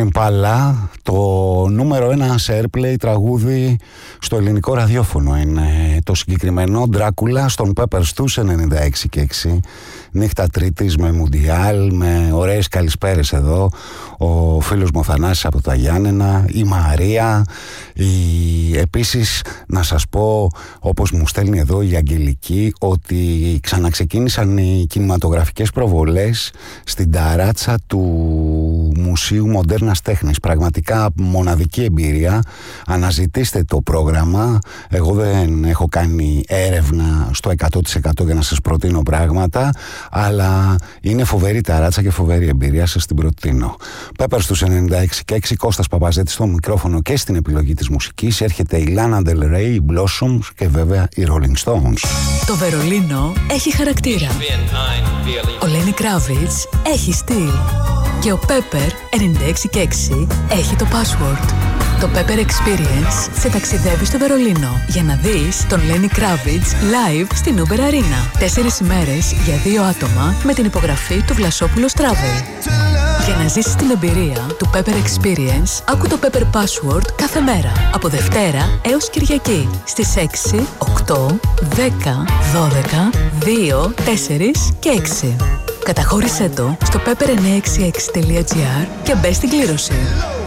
Impala, το νούμερο 1 σε airplay τραγούδι στο ελληνικό ραδιόφωνο είναι το συγκεκριμένο Ντράκουλα στον Peppers τους 96 και 6. Νύχτα Τρίτης με Μουντιάλ, με ωραίες καλησπέρες εδώ. Ο φίλος μου ο Θανάσης από τα Γιάννενα, η Μαρία, επίσης να σας πω, όπως μου στέλνει εδώ η Αγγελική, ότι ξαναξεκίνησαν οι κινηματογραφικές προβολές στην ταράτσα του Μουσείου Μοντέρνας Τέχνης. Πραγματικά μοναδική εμπειρία. Αναζητήστε το πρόγραμμα. Εγώ δεν έχω κάνει έρευνα στο 100% για να σας προτείνω πράγματα, αλλά είναι φοβερή ταράτσα και φοβερή εμπειρία, σας την προτείνω. Peppers στους 96 και 6, Κώστας Παπαζέτης στο μικρόφωνο και στην επιλογή της μουσικής. Έρχεται η Lana Del Rey, οι Blossoms και βέβαια οι Rolling Stones. Το Βερολίνο έχει χαρακτήρα. Ο Lenny Kravitz έχει στυλ. Και ο Pepper 96 και 6 έχει το password. Το Pepper Experience σε ταξιδεύει στο Βερολίνο για να δεις τον Lenny Kravitz live στην Uber Arena. 4 ημέρες για 2 άτομα με την υπογραφή του Βλασόπουλος Travel. Για να ζήσεις την εμπειρία του Pepper Experience, άκου το Pepper Password κάθε μέρα, από Δευτέρα έως Κυριακή, στις 6, 8, 10, 12, 2, 4 και 6. Καταχώρησέ το στο pepper966.gr και μπες στην κλήρωση.